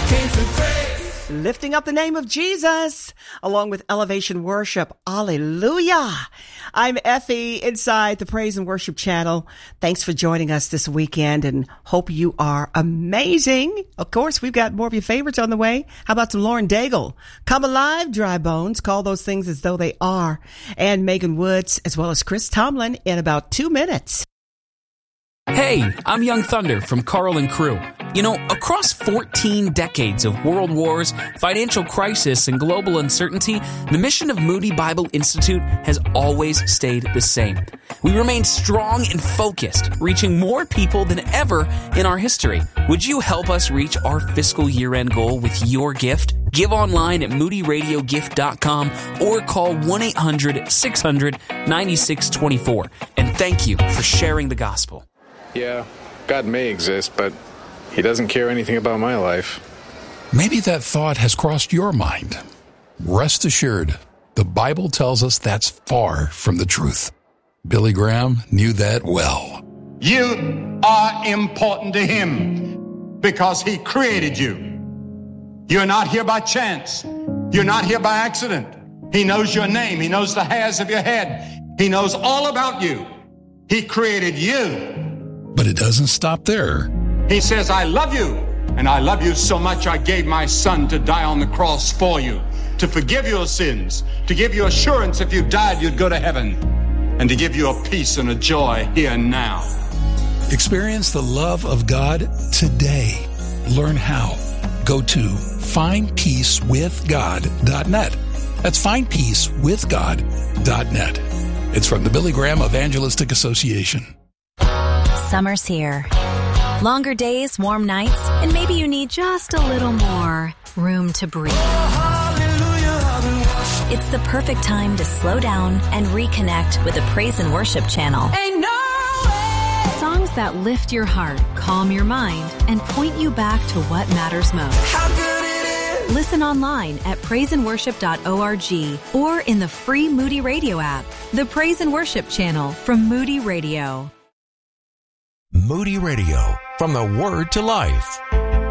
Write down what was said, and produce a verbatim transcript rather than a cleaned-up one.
Lifting up the name of Jesus, along with Elevation Worship. Hallelujah. I'm Effie inside the Praise and Worship channel. Thanks for joining us this weekend and hope you are amazing. Of course, we've got more of your favorites on the way. How about some Lauren Daigle? Come Alive, Dry Bones. Call those things as though they are. And Megan Woods, as well as Chris Tomlin in about two minutes. Hey, I'm Young Thunder from Carl and Crew. You know, across fourteen decades of world wars, financial crisis, and global uncertainty, the mission of Moody Bible Institute has always stayed the same. We remain strong and focused, reaching more people than ever in our history. Would you help us reach our fiscal year-end goal with your gift? Give online at moody radio gift dot com or call one eight hundred six hundred nine six two four. And thank you for sharing the gospel. Yeah, God may exist, but He doesn't care anything about my life. Maybe that thought has crossed your mind. Rest assured, the Bible tells us that's far from the truth. Billy Graham knew that well. You are important to Him because He created you. You're not here by chance. You're not here by accident. He knows your name. He knows the hairs of your head. He knows all about you. He created you. But it doesn't stop there. He says, I love you, and I love you so much I gave my son to die on the cross for you, to forgive your sins, to give you assurance if you died you'd go to heaven, and to give you a peace and a joy here and now. Experience the love of God today. Learn how. Go to find peace with god dot net. That's find peace with god dot net. It's from the Billy Graham Evangelistic Association. Summer's here. Longer days, warm nights, and maybe you need just a little more room to breathe. It's the perfect time to slow down and reconnect with the Praise and Worship channel. Ain't no way. Songs that lift your heart, calm your mind, and point you back to what matters most. How good it is. Listen online at praise and worship dot org or in the free Moody Radio app. The Praise and Worship channel from Moody Radio. Moody Radio, from the Word to Life.